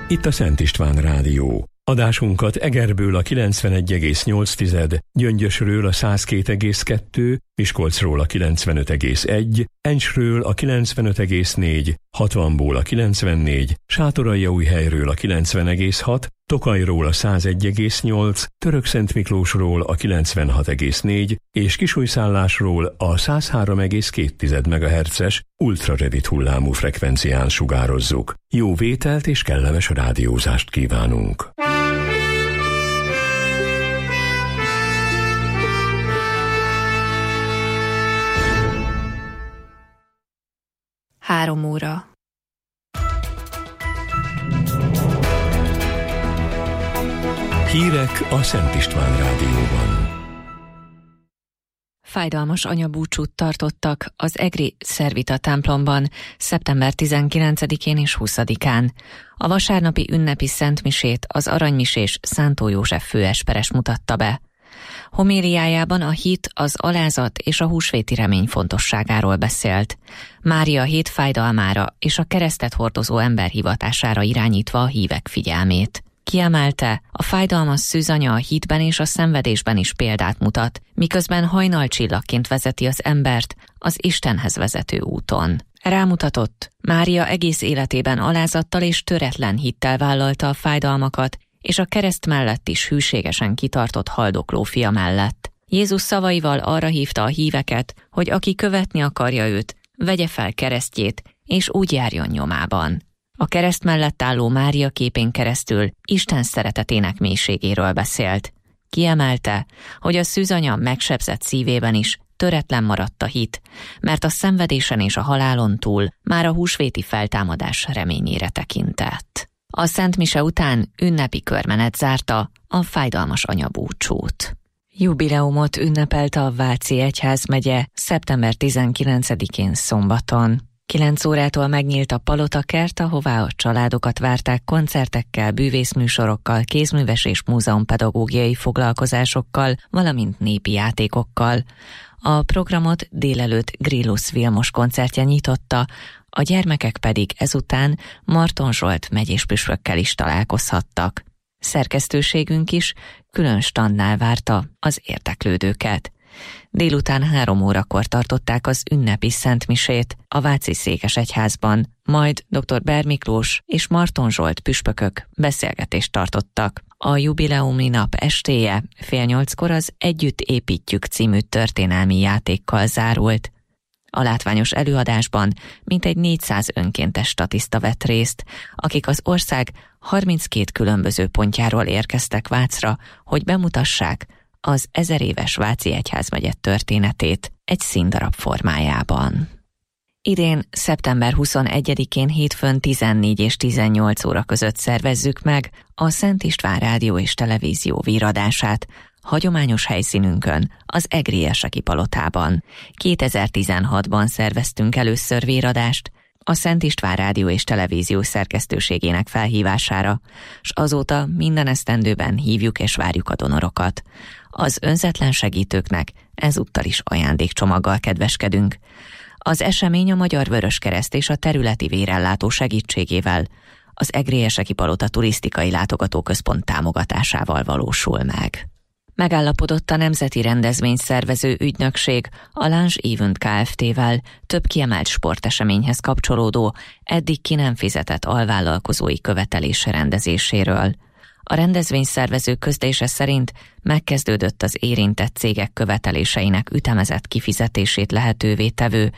Itt a Szent István Rádió. Adásunkat Egerből a 91,8, Gyöngyösről a 102,2, Miskolcról a 95,1, Encsről a 95,4, Hatvanból a 94, Sátoraljaújhelyről a 90,6, Tokajról a 101,8, Törökszentmiklósról a 96,4 és Kisújszállásról a 103,2 MHz-es ultrarövid hullámú frekvencián sugározzuk. Jó vételt és kellemes rádiózást kívánunk! Három óra. Hírek a Szent István Rádióban. Fájdalmas anyabúcsút tartottak az egri Szervita templomban szeptember 19-én és 20-án. A vasárnapi ünnepi szentmisét az aranymisés Szántó József főesperes mutatta be. Homéliájában a hit, az alázat és a húsvéti remény fontosságáról beszélt. Mária hét fájdalmára és a keresztet hordozó ember hivatására irányítva a hívek figyelmét. Kiemelte, a fájdalmas szűzanya a hitben és a szenvedésben is példát mutat, miközben hajnalcsillagként vezeti az embert az Istenhez vezető úton. Rámutatott, Mária egész életében alázattal és töretlen hittel vállalta a fájdalmakat, és a kereszt mellett is hűségesen kitartott haldokló fia mellett. Jézus szavaival arra hívta a híveket, hogy aki követni akarja őt, vegye fel keresztjét, és úgy járjon nyomában. A kereszt mellett álló Mária képén keresztül Isten szeretetének mélységéről beszélt. Kiemelte, hogy a szűzanya megsebzett szívében is töretlen maradt a hit, mert a szenvedésen és a halálon túl már a húsvéti feltámadás reményére tekintett. A Szent Mise után ünnepi körmenet zárta a fájdalmas anyabúcsút. Jubileumot ünnepelte a Váci Egyházmegye szeptember 19-én szombaton. 9 órától megnyílt a Palotakert, ahová a családokat várták koncertekkel, bűvészműsorokkal, kézműves és múzeumpedagógiai foglalkozásokkal, valamint népi játékokkal. A programot délelőtt Grillus Vilmos koncertje nyitotta, a gyermekek pedig ezután Marton Zsolt megyéspüspökkel is találkozhattak. Szerkesztőségünk is külön standnál várta az érdeklődőket. Délután 3 órakor tartották az ünnepi szentmisét a Váci Székesegyházban, majd dr. Ber Miklós és Marton Zsolt püspökök beszélgetést tartottak. A jubileumi nap estéje 7:30 az Együtt építjük című történelmi játékkal zárult. A látványos előadásban mintegy 400 önkéntes statiszta vett részt, akik az ország 32 különböző pontjáról érkeztek Vácra, hogy bemutassák az 1000 éves Váci Egyházmegye történetét egy színdarab formájában. Idén szeptember 21-én hétfőn 14 és 18 óra között szervezzük meg a Szent István Rádió és Televízió víradását, hagyományos helyszínünkön, az egri Érseki Palotában. 2016-ban szerveztünk először víradást a Szent István Rádió és Televízió szerkesztőségének felhívására, s azóta minden esztendőben hívjuk és várjuk a donorokat. Az önzetlen segítőknek ezúttal is ajándékcsomaggal kedveskedünk. Az esemény a Magyar Vöröskereszt és a területi vérellátó segítségével az Egri Érseki Palota turisztikai látogatóközpont támogatásával valósul meg. Megállapodott a Nemzeti Rendezvényszervező Ügynökség a Lange Event Kft-vel több kiemelt sporteseményhez kapcsolódó, eddig ki nem fizetett alvállalkozói követelése rendezéséről. A rendezvényszervező közlése szerint megkezdődött az érintett cégek követeléseinek ütemezett kifizetését lehetővé tevő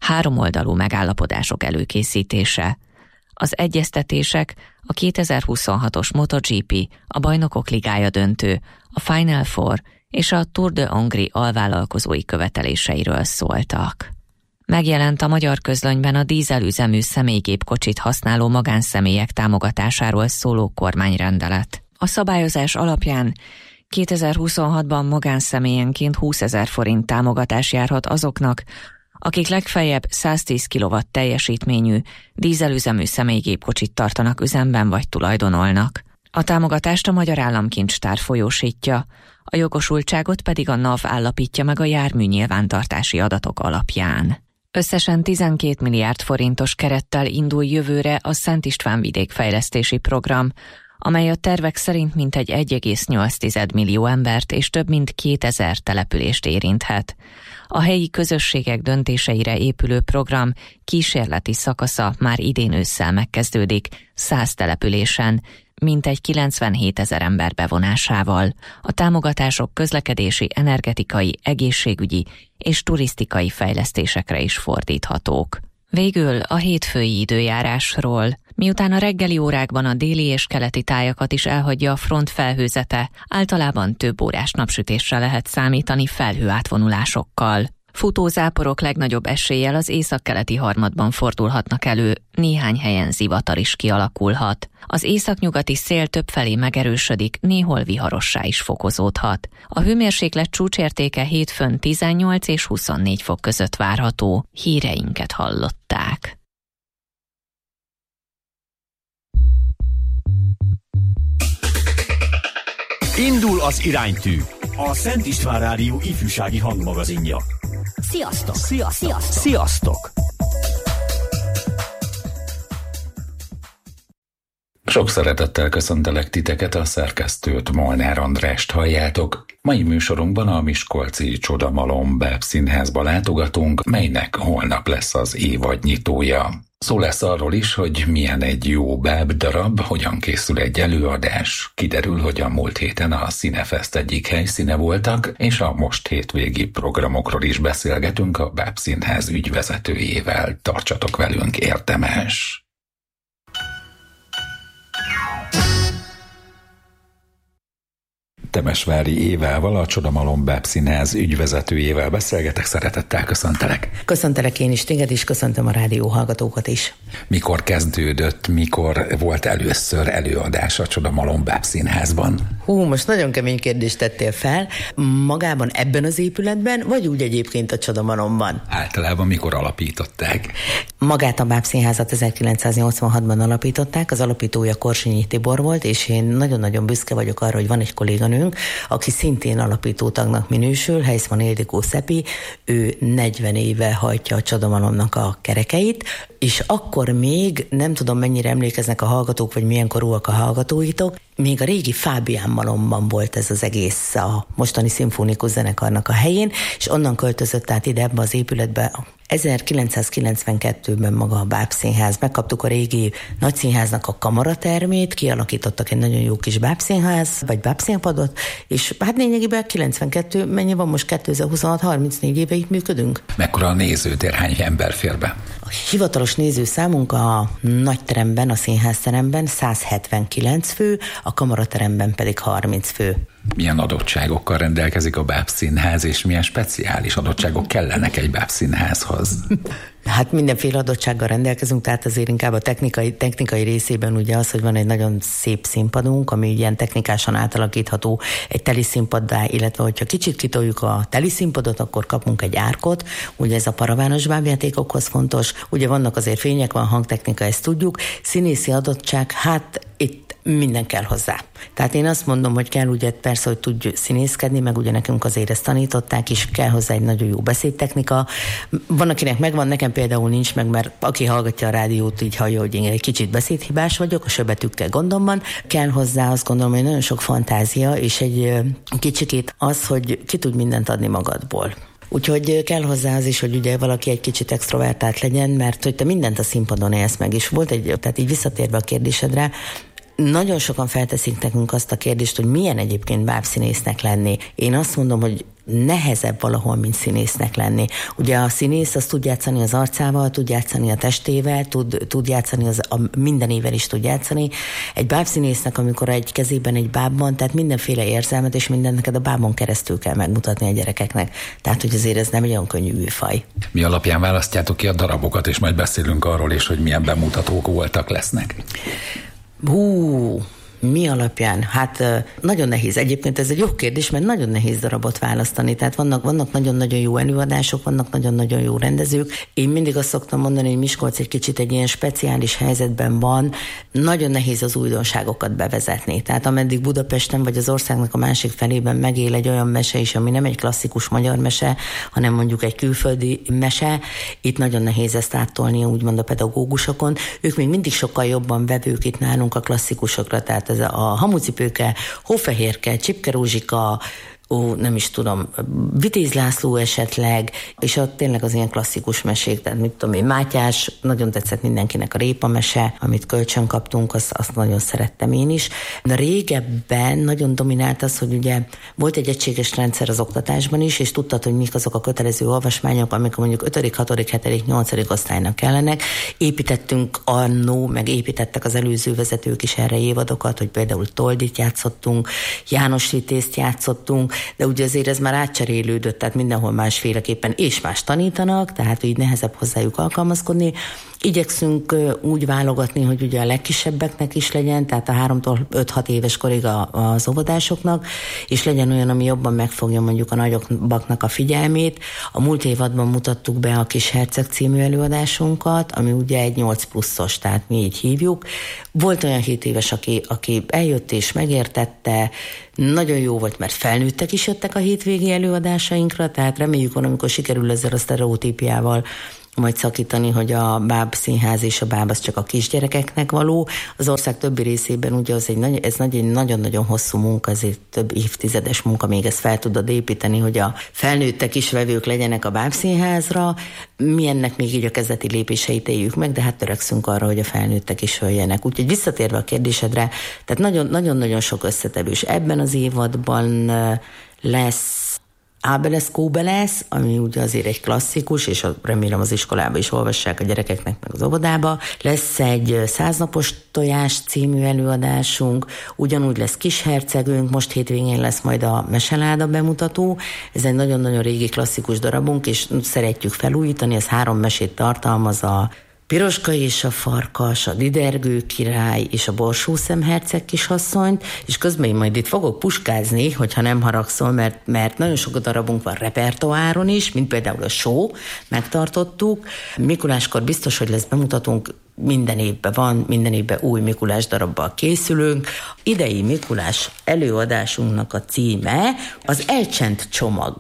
3 oldalú megállapodások előkészítése. Az egyeztetések a 2026-os MotoGP, a Bajnokok Ligája döntő, a Final Four és a Tour de Hongrie alvállalkozói követeléseiről szóltak. Megjelent a Magyar Közlönyben a dízelüzemű személygépkocsit használó magánszemélyek támogatásáról szóló kormányrendelet. A szabályozás alapján 2026-ban magánszemélyenként 20 000 forint támogatás járhat azoknak, akik legfeljebb 110 kW teljesítményű dízelüzemű személygépkocsit tartanak üzemben vagy tulajdonolnak. A támogatást a Magyar Államkincstár folyósítja, a jogosultságot pedig a NAV állapítja meg a jármű nyilvántartási adatok alapján. Összesen 12 milliárd forintos kerettel indul jövőre a Szent István vidékfejlesztési program, amely a tervek szerint mintegy 1,8 millió embert és több mint 2000 települést érinthet. A helyi közösségek döntéseire épülő program kísérleti szakasza már idén ősszel megkezdődik 100 településen, mintegy 97 000 ember bevonásával. A támogatások közlekedési, energetikai, egészségügyi és turisztikai fejlesztésekre is fordíthatók. Végül a hétfői időjárásról. Miután a reggeli órákban a déli és keleti tájakat is elhagyja a front felhőzete, általában több órás napsütésre lehet számítani felhőátvonulásokkal. Futózáporok legnagyobb eséllyel az északkeleti harmadban fordulhatnak elő, néhány helyen zivatar is kialakulhat. Az északnyugati szél többfelé megerősödik, néhol viharossá is fokozódhat. A hőmérséklet csúcsértéke hétfőn 18 és 24 fok között várható. Híreinket hallották. Indul az iránytű, a Szent István Rádió ifjúsági hangmagazinja. Sziasztok! Sziasztok! Sziasztok! Sok szeretettel köszöntelek titeket, a szerkesztőt, Molnár Andrást halljátok. Mai műsorunkban a miskolci Csodamalom bábszínházba látogatunk, melynek holnap lesz az évadnyitója. Szó lesz arról is, hogy milyen egy jó bábdarab, hogyan készül egy előadás. Kiderül, hogy a múlt héten a Színefest egyik helyszíne voltak, és a most hétvégi programokról is beszélgetünk a bábszínház ügyvezetőjével. Tartsatok velünk, érdemes! Temesvári Évával, a Csodamalom bábszínház ügyvezetőjével beszélgetek, szeretettel köszöntelek. Köszöntelek én is téged, és köszöntöm a rádió hallgatókat is. Mikor kezdődött, mikor volt először előadás a Csodamalom bábszínházban? Most nagyon kemény kérdést tettél fel. Magában ebben az épületben, vagy úgy egyébként a Csodamalomban? Általában mikor alapították? Magát a bábszínházat 1986-ban alapították, az alapítója Korsinyi Tibor volt, és én nagyon-nagyon büszke vagyok arra, hogy van egy kolléganőnk, aki szintén alapítótagnak minősül, Heisman Ildikó Szepi, ő 40 éve hajtja a Csodamalomnak a kerekeit, és akkor még, nem tudom mennyire emlékeznek a hallgatók, vagy milyen korúak a hallgatóitok, még a régi Fábián Malomban volt ez az egész, a mostani szimfonikus zenekarnak a helyén, és onnan költözött át ide ebbe az épületbe 1992-ben maga a bábszínház. Megkaptuk a régi nagyszínháznak a kamaratermét, kialakítottak egy nagyon jó kis bábszínház, vagy bábszínpadot, és hát lényegében 92, mennyi van most 2026, 34 éve itt működünk. Mekkora a nézőtér, hány ember fér be? A hivatalos nézőszámunk a nagyteremben, a színházteremben 179 fő, a kamarateremben pedig 30 fő. Milyen adottságokkal rendelkezik a bábszínház, és milyen speciális adottságok kellenek egy bábszínházhoz? Hát mindenféle adottsággal rendelkezünk, tehát azért inkább a technikai részében ugye az, hogy van egy nagyon szép színpadunk, ami ilyen technikásan átalakítható egy teli színpaddá, illetve hogyha kicsit kitoljuk a teli színpadot, akkor kapunk egy árkot, ugye ez a paravános bábjátékokhoz fontos, ugye vannak azért fények, van hangtechnika, ezt tudjuk, színészi adottság, hát itt minden kell hozzá. Tehát én azt mondom, hogy kell ugye persze, hogy tudj színészkedni, meg ugye nekünk azért ezt tanították, és kell hozzá egy nagyon jó beszédtechnika. Van, akinek megvan, nekem például nincs meg, mert aki hallgatja a rádiót, így hallja, hogy én egy kicsit beszédhibás vagyok, a söbetűkkel gondom van. Kell hozzá, azt gondolom, hogy nagyon sok fantázia, és egy kicsikét az, hogy ki tud mindent adni magadból. Úgyhogy kell hozzá az is, hogy ugye valaki egy kicsit extrovertált legyen, mert hogy te mindent a színpadon élsz meg, és volt tehát így visszatérve a kérdésedre, nagyon sokan felteszik nekünk azt a kérdést, hogy milyen egyébként bábszínésznek lenni. Én azt mondom, hogy nehezebb valahol, mint színésznek lenni. Ugye a színész az tud játszani az arcával, tud játszani a testével, tud játszani a mindenével is tud játszani. Egy bábszínésznek, amikor egy kezében egy báb van, tehát mindenféle érzelmet, és mindent neked a bábon keresztül kell megmutatni a gyerekeknek. Tehát, hogy azért ez nem egy olyan könnyű műfaj. Mi alapján választjátok ki a darabokat, és majd beszélünk arról is, hogy milyen bemutatók voltak, lesznek? Mi alapján? Hát nagyon nehéz. Egyébként ez egy jó kérdés, mert nagyon nehéz darabot választani. Tehát vannak nagyon-nagyon jó előadások, vannak nagyon-nagyon jó rendezők. Én mindig azt szoktam mondani, hogy Miskolc egy kicsit egy ilyen speciális helyzetben van. Nagyon nehéz az újdonságokat bevezetni. Tehát ameddig Budapesten vagy az országnak a másik felében megél egy olyan mese is, ami nem egy klasszikus magyar mese, hanem mondjuk egy külföldi mese, itt nagyon nehéz ezt áttolni, úgymond a pedagógusokon. Ők még mindig sokkal jobban vevők itt nálunk a klasszikusokra, tehát ez a Hamucipőke, Hófehérke, Csipke Rózsika, nem is tudom, Vitéz László esetleg, és tényleg az ilyen klasszikus mesék, tehát mit tudom én, Mátyás, nagyon tetszett mindenkinek a Répa mese, amit kölcsön kaptunk, azt nagyon szerettem én is. De régebben nagyon dominált az, hogy ugye volt egy egységes rendszer az oktatásban is, és tudtad, hogy mik azok a kötelező olvasmányok, amik mondjuk 5., 6., 7., 8. osztálynak kellenek. Építettünk annó, meg építettek az előző vezetők is erre évadokat, hogy például Toldit játszottunk, János Vitézt játszottunk, de ugye azért ez már átcserélődött, tehát mindenhol másféleképpen és más tanítanak, tehát így nehezebb hozzájuk alkalmazkodni. Igyekszünk úgy válogatni, hogy ugye a legkisebbeknek is legyen, tehát a 3-tól 5-6 éves korig az óvodásoknak, és legyen olyan, ami jobban megfogja mondjuk a nagyobbaknak a figyelmét. A múlt évadban mutattuk be a Kis Herceg című előadásunkat, ami ugye egy 8 pluszos, tehát mi így hívjuk. Volt olyan 7 éves, aki eljött és megértette, nagyon jó volt, mert felnőttek is jöttek a hétvégi előadásainkra, tehát reméljük, amikor sikerül ezzel a sztereotípiával majd szakítani, hogy a báb színház és a báb az csak a kisgyerekeknek való. Az ország többi részében ugye ez egy nagyon-nagyon hosszú munka, ezért több évtizedes munka, még ezt fel tudod építeni, hogy a felnőttek is vevők legyenek a bábszínházra. Mi ennek még így a kezdeti lépéseit éljük meg, de hát törekszünk arra, hogy a felnőttek is jöjjenek. Úgyhogy visszatérve a kérdésedre, tehát nagyon-nagyon sok összetevős. Ebben az évadban lesz Ábeles Kóbeles, ami ugye azért egy klasszikus, és remélem az iskolában is olvassák a gyerekeknek, meg az óvodába. Lesz egy 100 napos tojás című előadásunk, ugyanúgy lesz Kis Hercegünk, most hétvégén lesz majd a Meseláda bemutató. Ez egy nagyon-nagyon régi klasszikus darabunk, és szeretjük felújítani, ez 3 mesét tartalmaz, a Piroska és a farkas, a Didergő király és a Borsószem herceg kisasszonyt, és közben én majd itt fogok puskázni, hogyha nem haragszol, mert nagyon sok darabunk van repertoáron is, mint például a show, megtartottuk. Mikuláskor biztos, hogy lesz bemutatónk, minden évben új Mikulás darabbal készülünk. Idei Mikulás előadásunknak a címe az Elcsent csomag.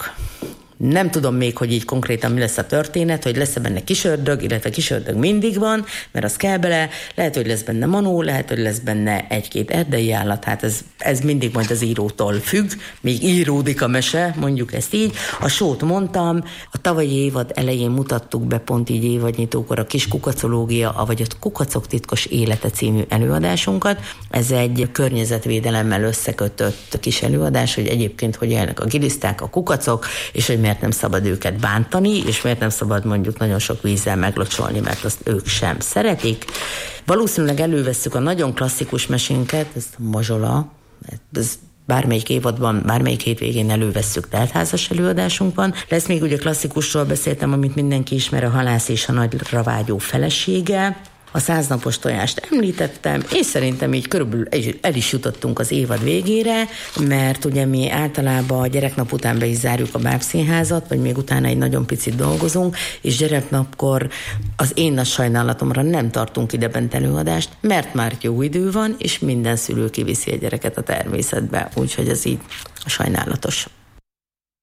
Nem tudom még, hogy így konkrétan mi lesz a történet, hogy lesz-e benne kisördög, illetve kisördög mindig van, mert az kell bele, lehet, hogy lesz benne manó, lehet, hogy lesz benne 1-2 erdei állat, hát ez mindig majd az írótól függ, még íródik a mese, mondjuk ezt így. A sót mondtam, a tavalyi évad elején mutattuk be pont így évadnyitókor a Kis kukacológia, vagy a Kukacok titkos élete című előadásunkat. Ez egy környezetvédelemmel összekötött kis előadás, hogy egyébként hogy élnek a giliszták, a kukacok, és hogy miért nem szabad őket bántani, és miért nem szabad mondjuk nagyon sok vízzel meglocsolni, mert azt ők sem szeretik. Valószínűleg elővesszük a nagyon klasszikus mesénket, ezt a Mazsola, ez bármelyik évadban, bármelyik hétvégén elővesszük, teltházas előadásunk van. Lesz még ugye klasszikusról beszéltem, amit mindenki ismer, a Halász és a nagyra vágyó felesége. A 100 napos tojást említettem, és szerintem így körülbelül el is jutottunk az évad végére, mert ugye mi általában a gyereknap után be is zárjuk a bábszínházat, vagy még utána egy nagyon picit dolgozunk, és gyereknapkor az én nagy sajnálatomra nem tartunk ide bent előadást, mert már jó idő van, és minden szülő kiviszi a gyereket a természetbe, úgyhogy ez így sajnálatos.